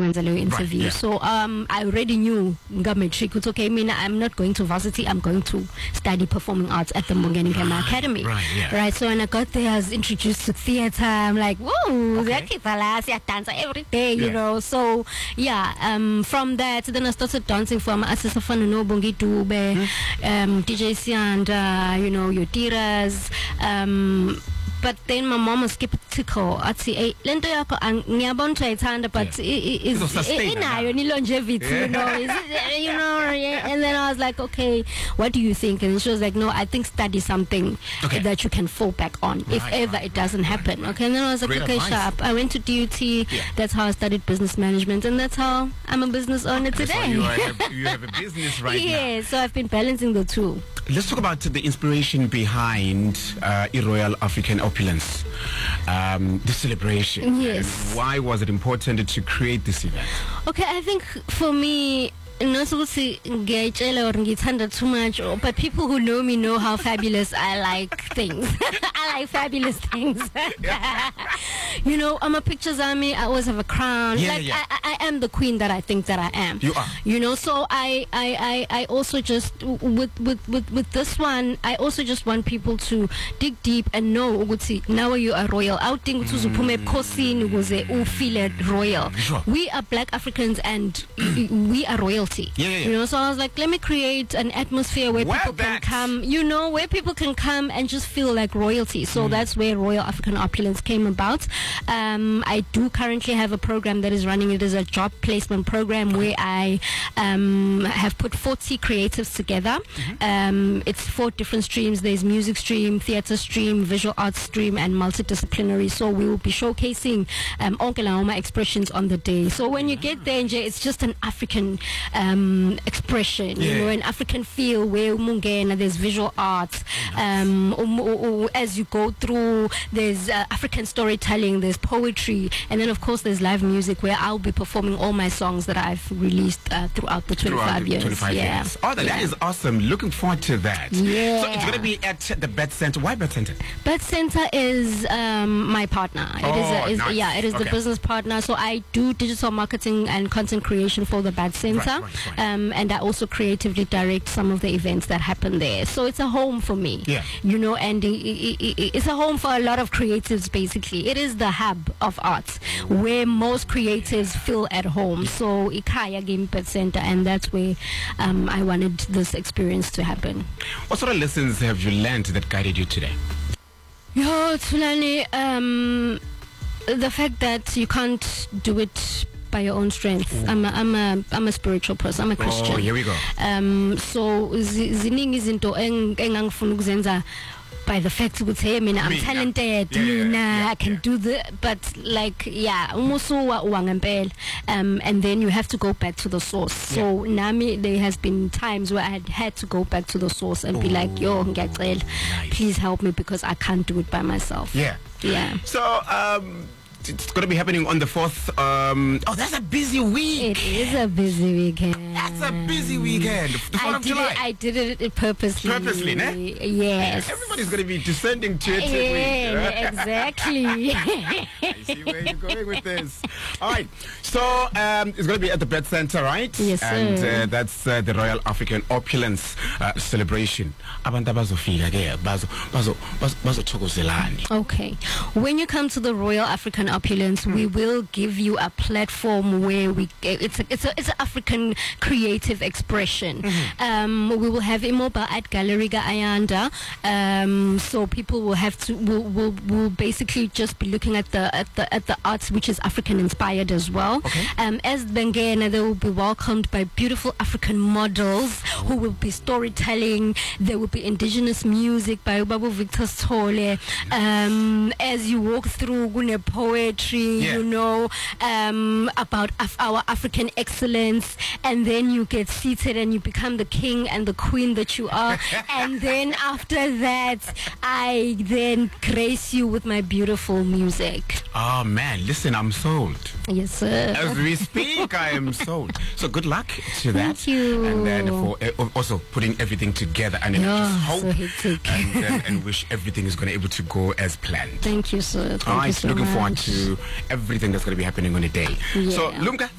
ukwenza leyo interview. yeah. So I already knew matric. It's okay, I'm not going to varsity, I'm going to study performing arts at the Mbongeni Kema Academy. Right, so when I got there, I was introduced to theater. I'm like, whoa, I dance every day, you know. So from that, then I started dancing for my assistant Bongi Dube, DJ Sianda, you know, your tiras. But then my mom was skeptical. I'd say, "Lento yako ngiyabona uyayithanda, but inayo ni longevity, you know." You know, and then I was like, "Okay, what do you think?" And she was like, "No, I think study something that you can fall back on if ever it doesn't happen." Okay, and then I was like, "Okay, sharp." I went to DUT. That's how I studied business management, and that's how I'm a business owner today. So you have a business right now. Yeah, so I've been balancing the two. Let's talk about the inspiration behind Royal African Opulence, the celebration. Yes. And why was it important to create this event? Okay, I think for me, not to say ngiyayitshela too much, but people who know me know how fabulous I like things. I like fabulous things. You know, I'm a pictures army. I always have a crown. I am the queen that I think that I am. You are. You know, so I also just with this one, I also just want people to dig deep and know now you are royal. Outing royal. Sure. We are Black Africans and we are royalty. You know, so I was like, let me create an atmosphere where people can come, you know, where people can come and just feel like royalty. So that's where Royal African Opulence came about. I do currently have a program that is running. It is a job placement program where I have put 40 creatives together. It's 4 different streams. There's music stream, theater stream, visual arts stream, and multidisciplinary. So we will be showcasing Onke Laoma expressions on the day. So when you get there, it's just an African expression, you know, an African feel where there's visual arts. As you go through, there's African storytelling, there's poetry, and then of course there's live music where I'll be performing all my songs that I've released throughout the 25 years. 25 years. Oh, that is awesome. Looking forward to that. Yeah. So it's going to be at the BET Center. Why BET Center? BET Center is my partner. It is the business partner. So I do digital marketing and content creation for the BET Center. And I also creatively direct some of the events that happen there. So it's a home for me, you know, and it's a home for a lot of creatives, basically. It is the hub of arts where most creatives feel at home. So Ikaya Game BET Center, and that's where I wanted this experience to happen. What sort of lessons have you learned that guided you today? Tulani, the fact that you can't do it by your own strength. I'm a spiritual person. I'm a Christian. Oh, here we go. So ziningi izinto engangifuna ukuzenza by the fact that I'm talented, I can do but like and then you have to go back to the source. So Nami, there has been times where I had to go back to the source and be like, yo, please help me because I can't do it by myself. So it's going to be happening on the 4th. That's a busy week. It is a busy weekend. That's a busy weekend. The 4th of July. I did it purposely. Purposely, ne? Yes. Everybody's going to be descending to it. Exactly. I see where you're going with this. All right. So it's going to be at the BET Center, right? Yes, sir. And that's the Royal African Opulence celebration. Okay. When you come to the Royal African Opulence, we will give you a platform where it's an African creative expression. We will have immobile at Gallery Ayanda, so people will have to will basically just be looking at the arts which is African inspired as well. As Bengena, they will be welcomed by beautiful African models who will be storytelling. There will be indigenous music by Babu Victor Sole. As you walk through Gune poetry, you know, about our African excellence, and then you get seated and you become the king and the queen that you are. And then after that, I then grace you with my beautiful music. Oh man, listen, I'm sold. Yes, sir. As we speak, I am sold. So good luck to that. Thank you. And then for also putting everything together, and then just hope and wish everything is going to be able to go as planned. Thank you, sir. All right, looking forward to everything that's going to be happening on the day. So Lumka,